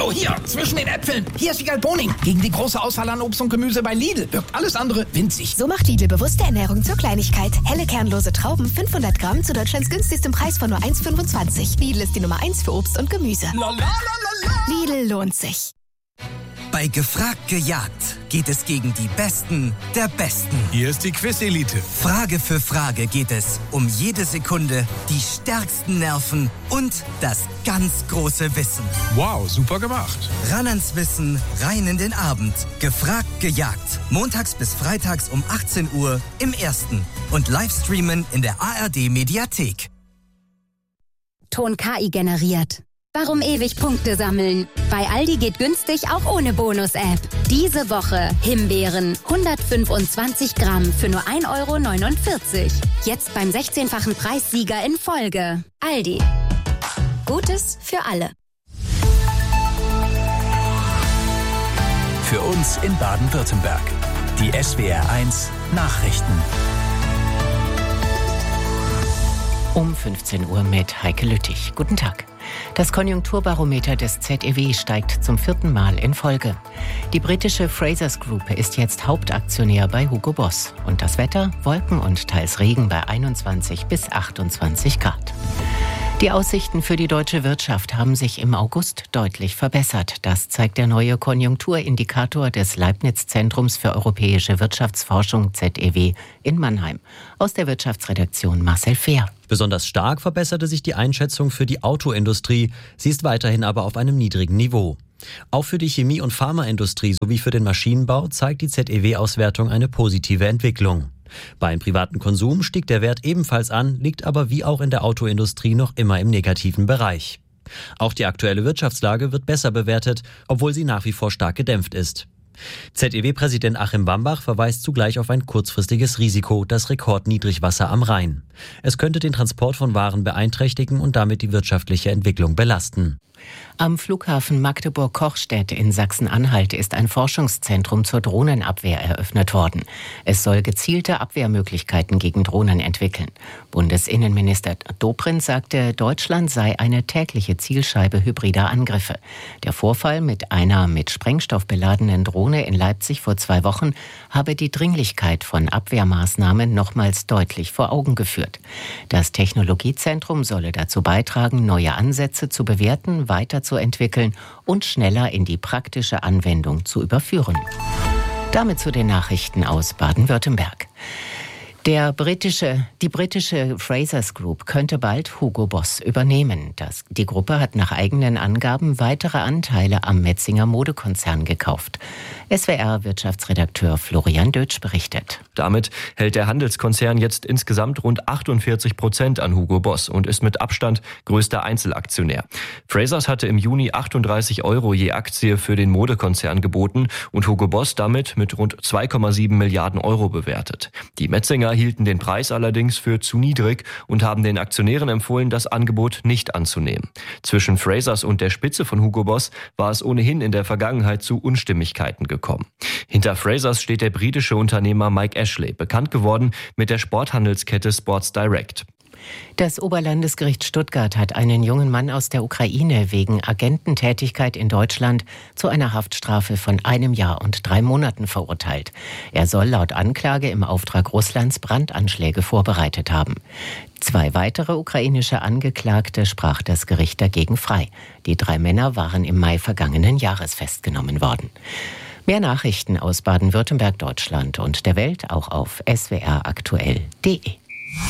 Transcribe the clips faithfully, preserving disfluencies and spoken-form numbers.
Hallo, hier, zwischen den Äpfeln. Hier ist Wiegald Boning. Gegen die große Auswahl an Obst und Gemüse bei Lidl wirkt alles andere winzig. So macht Lidl bewusste Ernährung zur Kleinigkeit. Helle kernlose Trauben, fünfhundert Gramm zu Deutschlands günstigstem Preis von nur eins Komma fünfundzwanzig. Lidl ist die Nummer eins für Obst und Gemüse. La, la, la, la, la. Lidl lohnt sich. Bei Gefragt gejagt geht es gegen die Besten der Besten. Hier ist die Quiz-Elite. Frage für Frage geht es um jede Sekunde, die stärksten Nerven und das ganz große Wissen. Wow, super gemacht. Ran ans Wissen, rein in den Abend. Gefragt gejagt. Montags bis freitags um achtzehn Uhr im Ersten. Und Livestreamen in der A R D-Mediathek. Ton K I generiert. Warum ewig Punkte sammeln? Bei Aldi geht günstig auch ohne Bonus-App. Diese Woche Himbeeren hundertfünfundzwanzig Gramm für nur ein Euro neunundvierzig. Jetzt beim sechzehnfachen Preissieger in Folge. Aldi. Gutes für alle. Für uns in Baden-Württemberg. Die S W R eins Nachrichten. Um fünfzehn Uhr mit Heike Lüttich. Guten Tag. Das Konjunkturbarometer des Z E W steigt zum vierten Mal in Folge. Die britische Frasers Group ist jetzt Hauptaktionär bei Hugo Boss. Und das Wetter? Wolken und teils Regen bei einundzwanzig bis achtundzwanzig Grad. Die Aussichten für die deutsche Wirtschaft haben sich im August deutlich verbessert. Das zeigt der neue Konjunkturindikator des Leibniz-Zentrums für europäische Wirtschaftsforschung Z E W in Mannheim. Aus der Wirtschaftsredaktion Marcel Fehr. Besonders stark verbesserte sich die Einschätzung für die Autoindustrie. Sie ist weiterhin aber auf einem niedrigen Niveau. Auch für die Chemie- und Pharmaindustrie sowie für den Maschinenbau zeigt die Z E W-Auswertung eine positive Entwicklung. Beim privaten Konsum stieg der Wert ebenfalls an, liegt aber wie auch in der Autoindustrie noch immer im negativen Bereich. Auch die aktuelle Wirtschaftslage wird besser bewertet, obwohl sie nach wie vor stark gedämpft ist. Z E W-Präsident Achim Wambach verweist zugleich auf ein kurzfristiges Risiko, das Rekordniedrigwasser am Rhein. Es könnte den Transport von Waren beeinträchtigen und damit die wirtschaftliche Entwicklung belasten. Am Flughafen Magdeburg-Kochstedt in Sachsen-Anhalt ist ein Forschungszentrum zur Drohnenabwehr eröffnet worden. Es soll gezielte Abwehrmöglichkeiten gegen Drohnen entwickeln. Bundesinnenminister Dobrindt sagte, Deutschland sei eine tägliche Zielscheibe hybrider Angriffe. Der Vorfall mit einer mit Sprengstoff beladenen Drohne in Leipzig vor zwei Wochen habe die Dringlichkeit von Abwehrmaßnahmen nochmals deutlich vor Augen geführt. Das Technologiezentrum solle dazu beitragen, neue Ansätze zu bewerten, weiterzuentwickeln und schneller in die praktische Anwendung zu überführen. Damit zu den Nachrichten aus Baden-Württemberg. Der britische, die britische Frasers Group könnte bald Hugo Boss übernehmen. Das, die Gruppe hat nach eigenen Angaben weitere Anteile am Metzinger Modekonzern gekauft. S W R-Wirtschaftsredakteur Florian Dötsch berichtet. Damit hält der Handelskonzern jetzt insgesamt rund achtundvierzig Prozent an Hugo Boss und ist mit Abstand größter Einzelaktionär. Frasers hatte im Juni achtunddreißig Euro je Aktie für den Modekonzern geboten und Hugo Boss damit mit rund zwei Komma sieben Milliarden Euro bewertet. Die Metzinger hielten den Preis allerdings für zu niedrig und haben den Aktionären empfohlen, das Angebot nicht anzunehmen. Zwischen Frasers und der Spitze von Hugo Boss war es ohnehin in der Vergangenheit zu Unstimmigkeiten gekommen. Hinter Frasers steht der britische Unternehmer Mike Ashley, bekannt geworden mit der Sporthandelskette Sports Direct. Das Oberlandesgericht Stuttgart hat einen jungen Mann aus der Ukraine wegen Agententätigkeit in Deutschland zu einer Haftstrafe von einem Jahr und drei Monaten verurteilt. Er soll laut Anklage im Auftrag Russlands Brandanschläge vorbereitet haben. Zwei weitere ukrainische Angeklagte sprach das Gericht dagegen frei. Die drei Männer waren im Mai vergangenen Jahres festgenommen worden. Mehr Nachrichten aus Baden-Württemberg, Deutschland und der Welt auch auf s w r aktuell punkt d e.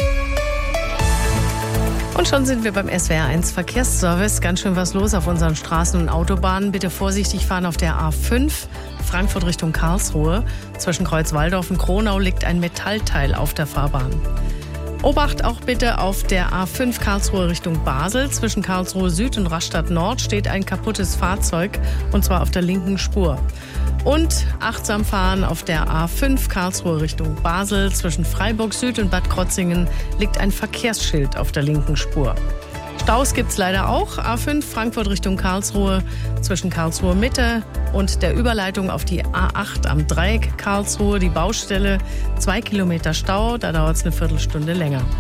Und schon sind wir beim S W R eins Verkehrsservice. Ganz schön was los auf unseren Straßen und Autobahnen. Bitte vorsichtig fahren auf der A fünf, Frankfurt Richtung Karlsruhe. Zwischen Kreuzwaldorf und Kronau liegt ein Metallteil auf der Fahrbahn. Obacht auch bitte auf der A fünf Karlsruhe Richtung Basel. Zwischen Karlsruhe Süd und Rastatt Nord steht ein kaputtes Fahrzeug, und zwar auf der linken Spur. Und achtsam fahren auf der A fünf Karlsruhe Richtung Basel. Zwischen Freiburg Süd und Bad Krotzingen liegt ein Verkehrsschild auf der linken Spur. Staus gibt's leider auch. A fünf Frankfurt Richtung Karlsruhe zwischen Karlsruhe Mitte und der Überleitung auf die A acht am Dreieck Karlsruhe. Die Baustelle, zwei Kilometer Stau, da dauert es eine Viertelstunde länger.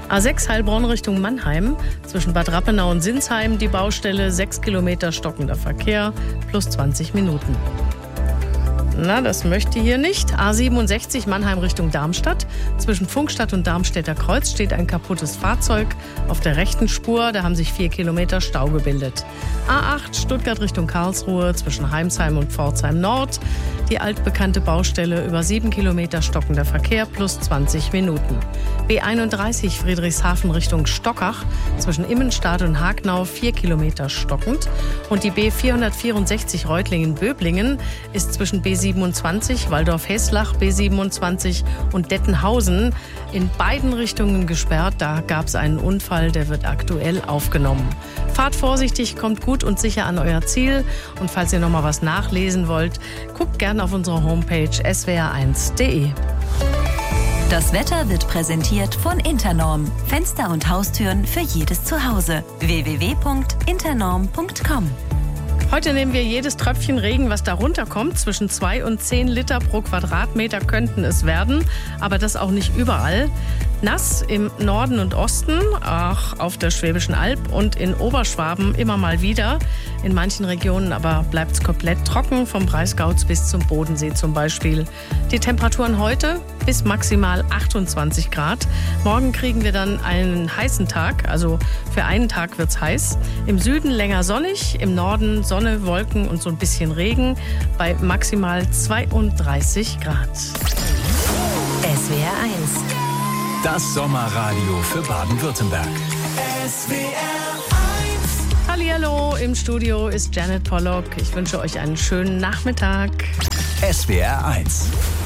A sechs Heilbronn Richtung Mannheim. Zwischen Bad Rappenau und Sinsheim die Baustelle, sechs Kilometer stockender Verkehr, plus zwanzig Minuten. Na, das möchte hier nicht. A siebenundsechzig Mannheim Richtung Darmstadt. Zwischen Funkstadt und Darmstädter Kreuz steht ein kaputtes Fahrzeug auf der rechten Spur. Da haben sich vier Kilometer Stau gebildet. A acht Stuttgart Richtung Karlsruhe zwischen Heimsheim und Pforzheim Nord. Die altbekannte Baustelle, über sieben Kilometer stockender Verkehr plus zwanzig Minuten. B einunddreißig Friedrichshafen Richtung Stockach zwischen Immenstadt und Hagnau vier Kilometer stockend. Und die B vierhundertvierundsechzig Reutlingen-Böblingen ist zwischen B siebenundzwanzig Waldorf-Heslach, B siebenundzwanzig und Dettenhausen in beiden Richtungen gesperrt. Da gab es einen Unfall, der wird aktuell aufgenommen. Fahrt vorsichtig, kommt gut und sicher an euer Ziel. Und falls ihr noch mal was nachlesen wollt, guckt gerne auf unsere Homepage s w r eins punkt d e. Das Wetter wird präsentiert von Internorm. Fenster und Haustüren für jedes Zuhause. w w w punkt internorm punkt com. Heute nehmen wir jedes Tröpfchen Regen, was da runterkommt. Zwischen zwei und zehn Liter pro Quadratmeter könnten es werden, aber das auch nicht überall. Nass im Norden und Osten, auch auf der Schwäbischen Alb und in Oberschwaben immer mal wieder. In manchen Regionen aber bleibt es komplett trocken, vom Breisgau bis zum Bodensee zum Beispiel. Die Temperaturen heute bis maximal achtundzwanzig Grad. Morgen kriegen wir dann einen heißen Tag, also für einen Tag wird's heiß. Im Süden länger sonnig, im Norden Sonne, Wolken und so ein bisschen Regen bei maximal zweiunddreißig Grad. S W R eins. Das Sommerradio für Baden-Württemberg. S W R eins. Hallihallo, im Studio ist Janet Pollock. Ich wünsche euch einen schönen Nachmittag. S W R eins.